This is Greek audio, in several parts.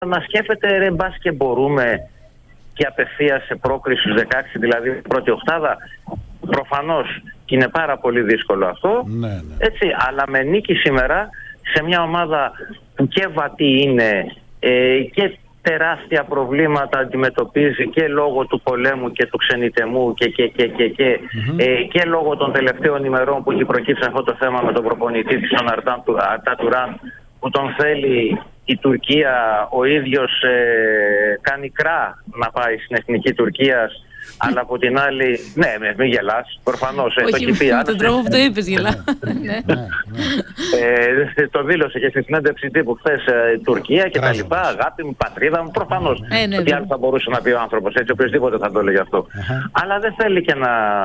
να σκέφτεται ρε μπας και μπορούμε και απευθείας σε πρόκριση στους 16, δηλαδή πρώτη οκτάδα. Προφανώς και είναι πάρα πολύ δύσκολο αυτό, ναι. Έτσι, αλλά με νίκη σήμερα σε μια ομάδα που και βατή είναι και τεράστια προβλήματα αντιμετωπίζει και λόγω του πολέμου και του ξενιτεμού και λόγω των τελευταίων ημερών που έχει προκύψει αυτό το θέμα με τον προπονητή της, τον Αρτά Τουράν, που τον θέλει η Τουρκία, ο ίδιος κάνει κρά να πάει στην εθνική Τουρκίας, αλλά από την άλλη, ναι, μην γελάς, προφανώς, το έχει πει. Όχι, τον τρόπο που το είπες γελά. Το δήλωσε και στη συνέντευξη τύπου χθες, Τουρκία και τα λοιπά, αγάπη μου, πατρίδα μου, προφανώς. Τι άλλο θα μπορούσε να πει ο άνθρωπος, έτσι, οποιοδήποτε θα το έλεγε αυτό. Αλλά δεν θέλει και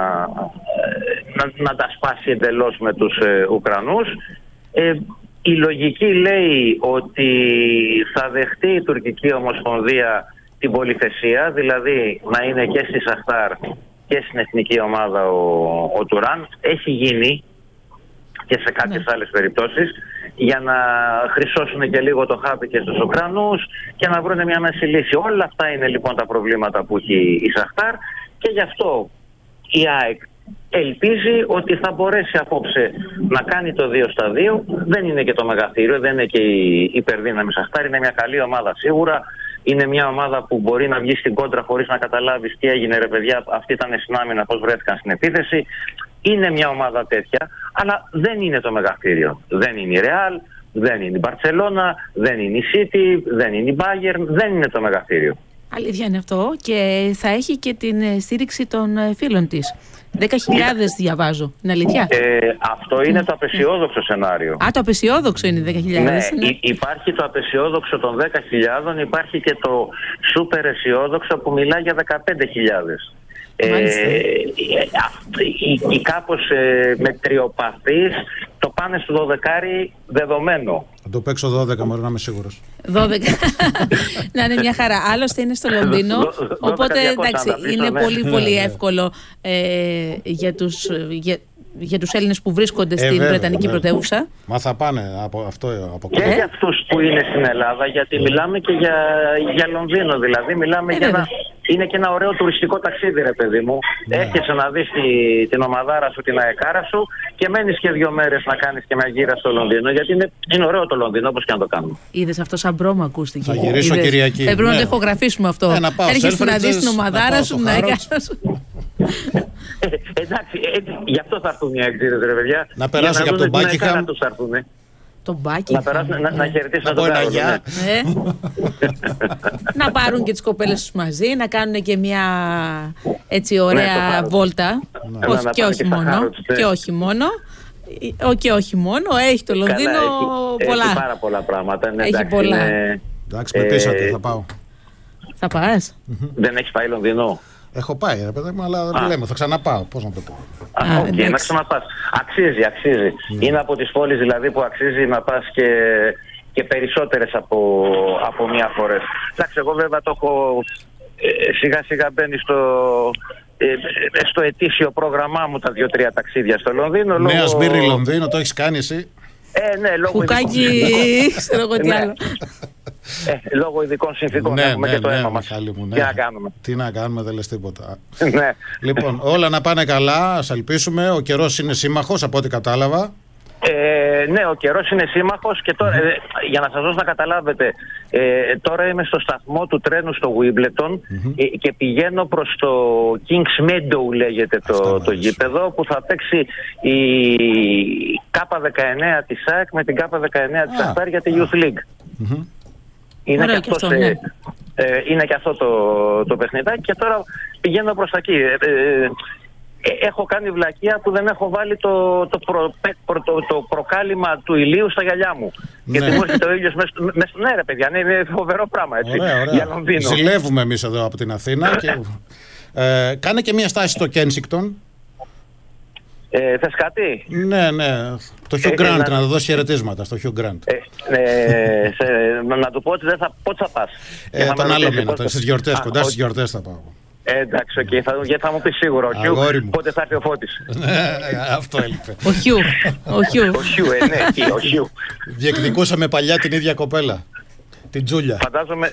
να τα σπάσει εντελώς με τους Ουκρανούς. Η λογική λέει ότι θα δεχτεί η τουρκική ομοσπονδία την πολυθεσία, δηλαδή να είναι και στη Σαχτάρ και στην εθνική ομάδα ο Τουράν. Έχει γίνει και σε κάποιες άλλες περιπτώσεις, για να χρυσώσουν και λίγο το χάπι και στους Ουκρανούς και να βρουν μια μέση λύση. Όλα αυτά είναι λοιπόν τα προβλήματα που έχει η Σαχτάρ και γι' αυτό η ΑΕΚ ελπίζει ότι θα μπορέσει απόψε να κάνει το 2-2. Δεν είναι και το μεγαθύριο, δεν είναι και η υπερδύναμη Σαχτάρ, είναι μια καλή ομάδα σίγουρα. Είναι μια ομάδα που μπορεί να βγει στην κόντρα χωρίς να καταλάβεις τι έγινε ρε παιδιά, αυτοί ήταν στην άμυνα, πώς βρέθηκαν στην επίθεση. Είναι μια ομάδα τέτοια, αλλά δεν είναι το μεγαθύριο. Δεν είναι η Ρεάλ, δεν είναι η Μπαρτσελώνα, δεν είναι η City, δεν είναι η Bayern, δεν είναι το μεγαθύριο. Αλήθεια είναι αυτό και θα έχει και την στήριξη των φίλων της. 10.000 διαβάζω, είναι αλήθεια? Αυτό είναι το απεσιόδοξο σενάριο. Α, το απεσιόδοξο είναι 10.000. Ναι, υπάρχει το απεσιόδοξο των 10.000, υπάρχει και το σούπερ αισιόδοξο που μιλά για 15.000. Οι κάπως μετριοπαθείς το πάνε στο 12 δεδομένο. Θα το παίξω 12 μόνο να είμαι σίγουρος. 12 να είναι μια χαρά. Άλλωστε είναι στο Λονδίνο, οπότε εντάξει, είναι πολύ εύκολο για τους Έλληνες που βρίσκονται στην Βρετανική πρωτεύουσα. Μα θα πάνε από αυτό και για αυτούς που είναι στην Ελλάδα, γιατί μιλάμε και για Λονδίνο, δηλαδή μιλάμε για είναι και ένα ωραίο τουριστικό ταξίδι ρε παιδί μου. Έρχεσαι να δεις την ομαδάρα σου, την αεκάρα σου και μένεις και 2 μέρες να κάνεις και μια γύρα στο Λονδίνο, γιατί είναι ωραίο το Λονδίνο όπως και να το κάνουμε. Είδες, αυτό σαν μπρόμα ακούστηκε. Θα γυρίσω Κυριακή. Πρέπει να το ηχογραφήσουμε αυτό. Έρχεσαι να δεις την ομαδάρα σου, την αεκάρα σου. Εντάξει, γι' αυτό θα έρθουν οι έξιδες ρε παιδιά. Να περάσω και από τον Buckingham. Τον Buckingham. Να χαιρετήσουν τον Κάρολο. Να πάρουν και τις κοπέλες τους μαζί, να κάνουν και μια έτσι ωραία βόλτα. Και όχι μόνο. Και όχι μόνο. Έχει το Λονδίνο πολλά. Έχει πάρα πολλά πράγματα. Έχει πολλά. Εντάξει, με πείσατε, θα πάω. Θα πας? Δεν έχεις πάει Λονδίνο? Έχω πάει ρε παιδί μου, αλλά δεν λέμε, θα ξαναπάω. Πώς να το πω. Να ξαναπάς. Αξίζει. Είναι από τις πόλεις δηλαδή που αξίζει να πας και περισσότερες από μία φορές. Εντάξει, εγώ βέβαια το έχω σιγά σιγά μπαίνει στο ετήσιο πρόγραμμά μου τα 2-3 ταξίδια στο Λονδίνο. Νέα Σμύρνη Λονδίνο, το έχεις κάνει εσύ? Ναι, λόγω Χουκάκι, ξέρω εγώ τι άλλο. Λόγω ειδικών συνθήκων έχουμε και το αίμα μας. Τι να κάνουμε. Τι να κάνουμε, δεν λες τίποτα. Λοιπόν, όλα να πάνε καλά, ας ελπίσουμε. Ο καιρός είναι σύμμαχος από ό,τι κατάλαβα. Ναι, ο καιρός είναι σύμμαχος και τώρα, για να σας δώσω να καταλάβετε, τώρα είμαι στο σταθμό του τρένου στο Wimbledon και πηγαίνω προς το Kings Meadow λέγεται το γήπεδο, που θα παίξει η K19 της ΑΕΚ με την K19 της Αχτάρ για τη Youth League. Είναι και αυτό το παιχνιδάκι και τώρα πηγαίνω προς τα εκεί. Έχω κάνει βλακεία που δεν έχω βάλει το προκάλυμα του ηλίου στα γυαλιά μου. Γιατί μου έρχεται ο ήλιος μέσα. Ναι ρε παιδιά, είναι φοβερό πράγμα έτσι. Για Λονδίνο. Ζηλεύουμε εμείς εδώ από την Αθήνα. Κάνε και μια στάση στο Κένσιγκτον. Θες κάτι? Ναι. Το Hugh Grant, να δώσει χαιρετίσματα στο Hugh Grant. Να του πω ότι πότε θα πας? Τον άλλο μήνα, στις γιορτές, κοντά στις γιορτές θα πάω. Εντάξει, γιατί θα μου πει σίγουρα ο Χιου πότε θα έρθει ο Φώτης. Αυτό έλειπε. Ο Χιου. Ο Χιου. Διεκδικούσαμε παλιά την ίδια κοπέλα. Την Τζούλια.